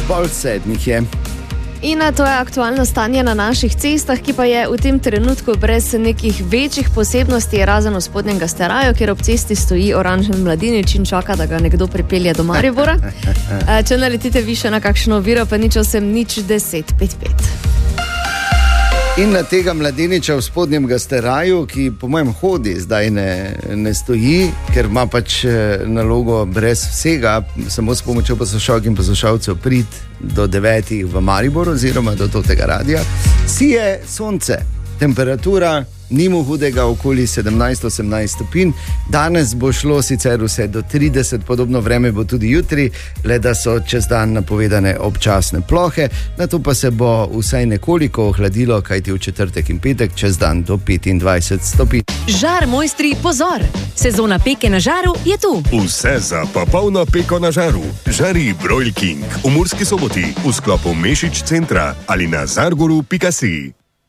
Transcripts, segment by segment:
6:30 je. In to je aktualno stanje na naših cestah, ki pa je v tem trenutku brez nekih večjih posebnosti, razen v Spodnjem Gasteraju, kjer ob cesti stoji oranžen mladinič in čaka, da ga nekdo pripelje do Maribora. Če naletite više na kakšno oviro, pa nič 8 nič 10 55. In na tega mladeniča v Spodnjem Gasteraju, ki po mojem hodi zdaj ne stoji, ker ima pač nalogo brez vsega, samo s pomočjo poslušalk in poslušalcev priti do 9 v Maribor oziroma do tega radia, sije sonce, temperatura nimo hudega, okoli 17-18 stopinj. Danes bo šlo sicer vse do 30, podobno vreme bo tudi jutri, le da so čez dan napovedane občasne plohe, nato pa se bo vsaj nekoliko ohladilo, kajti v četrtek in petek čez dan do 25 stopinj. Žar mojstri, pozor! Sezona peke na žaru je tu. Vse za popolno peko na žaru. Žari Broil King v Murski Soboti v sklopu Mešič centra ali na zargoru.si.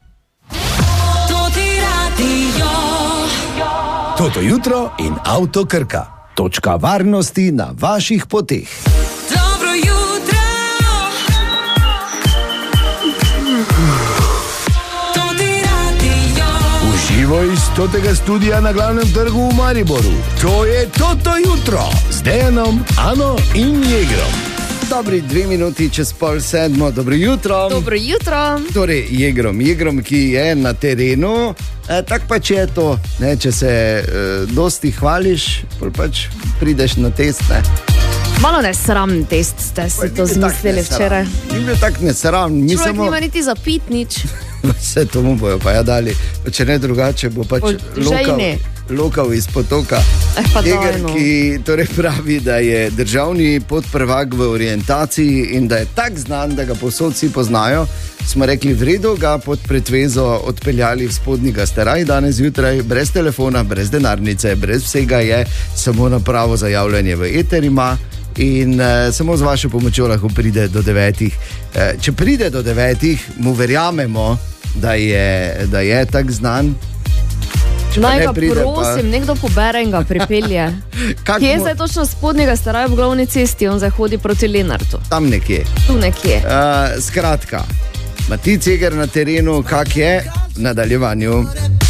Toto jutro in Avto Krka. Točka varnosti na vaših poteh. Dobro jutro. Toti radio. Uživo iz totega studia na glavnem trgu v Mariboru. To je Toto jutro z Dejanom, Ano in Jegrom. Dobri 2 minuti čez 6:30, dobro jutro. Dobro jutro. Torej, Jegrom, ki je na terenu, tak pač je to, ne, če se dosti hvališ, pač prideš na test, ne. Malo nesramen test ste si to zmislili včeraj. Ni bil tak nesramen. Človek nima niti za pit nič. Vse to mu bojo pa dali, če ne drugače bo pač lokal iz potoka. Jeger, ki torej pravi, da je državni podprvak v orientaciji in da je tak znan, da ga povsod vsi poznajo, smo rekli v redu, ga pod pretvezo odpeljali v Spodnji Gasteraj danes zjutraj, brez telefona, brez denarnice, brez vsega je, samo napravo za javljanje v eter ima in samo z vašo pomočjo lahko pride do 9. Če pride do 9, mu verjamemo, da je tak znan. Naj ga prosim, nekdo pobere in ga pripelje. Kje je zdaj točno Spodnjega Gasteraju v glavni cesti, on zdaj hodi proti Lenartu? Tam nekje. Tu nekje. Skratka, Matic Jeger na terenu, kak je v nadaljevanju.